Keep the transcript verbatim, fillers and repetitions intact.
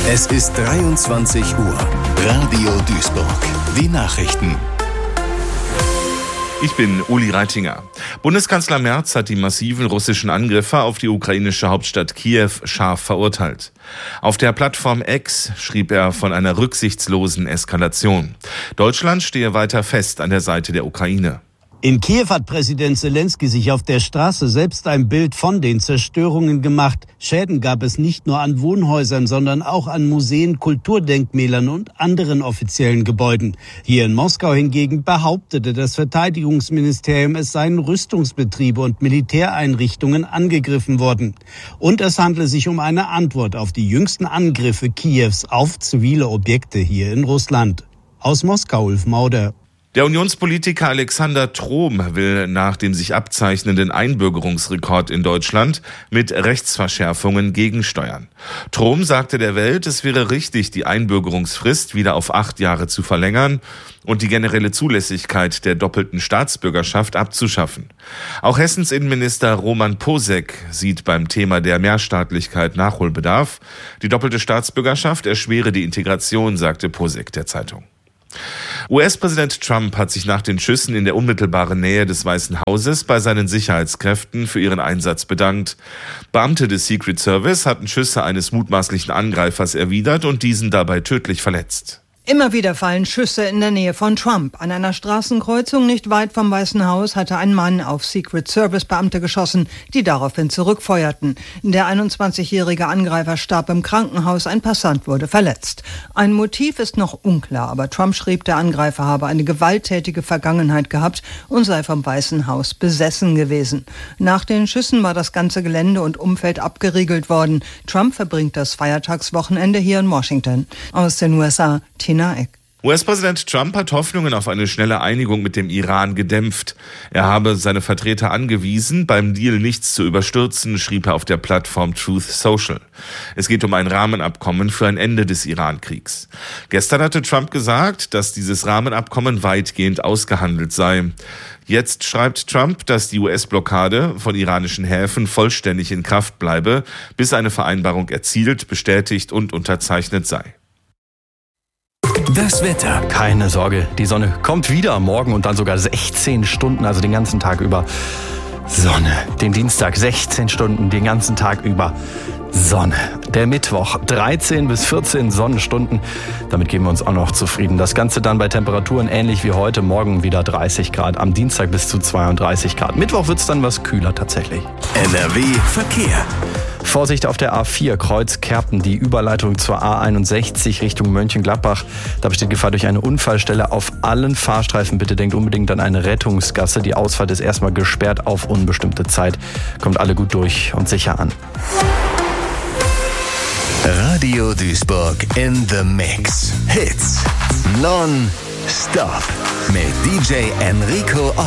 Es ist dreiundzwanzig Uhr. Radio Duisburg. Die Nachrichten. Ich bin Uli Reitinger. Bundeskanzler Merz hat die massiven russischen Angriffe auf die ukrainische Hauptstadt Kiew scharf verurteilt. Auf der Plattform X schrieb er von einer rücksichtslosen Eskalation. Deutschland stehe weiter fest an der Seite der Ukraine. In Kiew hat Präsident Selenskyj sich auf der Straße selbst ein Bild von den Zerstörungen gemacht. Schäden gab es nicht nur an Wohnhäusern, sondern auch an Museen, Kulturdenkmälern und anderen offiziellen Gebäuden. Hier in Moskau hingegen behauptete das Verteidigungsministerium, es seien Rüstungsbetriebe und Militäreinrichtungen angegriffen worden. Und es handle sich um eine Antwort auf die jüngsten Angriffe Kiews auf zivile Objekte hier in Russland. Aus Moskau, Ulf Mauder. Der Unionspolitiker Alexander Trom will nach dem sich abzeichnenden Einbürgerungsrekord in Deutschland mit Rechtsverschärfungen gegensteuern. Trom sagte der Welt, es wäre richtig, die Einbürgerungsfrist wieder auf acht Jahre zu verlängern und die generelle Zulässigkeit der doppelten Staatsbürgerschaft abzuschaffen. Auch Hessens Innenminister Roman Posek sieht beim Thema der Mehrstaatlichkeit Nachholbedarf. Die doppelte Staatsbürgerschaft erschwere die Integration, sagte Posek der Zeitung. U S-Präsident Trump hat sich nach den Schüssen in der unmittelbaren Nähe des Weißen Hauses bei seinen Sicherheitskräften für ihren Einsatz bedankt. Beamte des Secret Service hatten Schüsse eines mutmaßlichen Angreifers erwidert und diesen dabei tödlich verletzt. Immer wieder fallen Schüsse in der Nähe von Trump. An einer Straßenkreuzung nicht weit vom Weißen Haus hatte ein Mann auf Secret Service Beamte geschossen, die daraufhin zurückfeuerten. Der einundzwanzigjährige Angreifer starb im Krankenhaus, ein Passant wurde verletzt. Ein Motiv ist noch unklar, aber Trump schrieb, der Angreifer habe eine gewalttätige Vergangenheit gehabt und sei vom Weißen Haus besessen gewesen. Nach den Schüssen war das ganze Gelände und Umfeld abgeriegelt worden. Trump verbringt das Feiertagswochenende hier in Washington. Aus den U S A, Tina Eck. U S-Präsident Trump hat Hoffnungen auf eine schnelle Einigung mit dem Iran gedämpft. Er habe seine Vertreter angewiesen, beim Deal nichts zu überstürzen, schrieb er auf der Plattform Truth Social. Es geht um ein Rahmenabkommen für ein Ende des Iran-Kriegs. Gestern hatte Trump gesagt, dass dieses Rahmenabkommen weitgehend ausgehandelt sei. Jetzt schreibt Trump, dass die U S-Blockade von iranischen Häfen vollständig in Kraft bleibe, bis eine Vereinbarung erzielt, bestätigt und unterzeichnet sei. Das Wetter. Keine Sorge, die Sonne kommt wieder morgen und dann sogar sechzehn Stunden, also den ganzen Tag über Sonne. Den Dienstag sechzehn Stunden, den ganzen Tag über Sonne. Der Mittwoch dreizehn bis vierzehn Sonnenstunden. Damit geben wir uns auch noch zufrieden. Das Ganze dann bei Temperaturen ähnlich wie heute. Morgen wieder dreißig Grad, am Dienstag bis zu zweiunddreißig Grad. Mittwoch wird es dann was kühler tatsächlich. N R W Verkehr. Vorsicht auf der A vier, Kreuz Kerpen, die Überleitung zur A einundsechzig Richtung Mönchengladbach. Da besteht Gefahr durch eine Unfallstelle auf allen Fahrstreifen. Bitte denkt unbedingt an eine Rettungsgasse. Die Ausfahrt ist erstmal gesperrt auf unbestimmte Zeit. Kommt alle gut durch und sicher an. Radio Duisburg in the Mix. Hits non-stop mit D J Enrico Otto.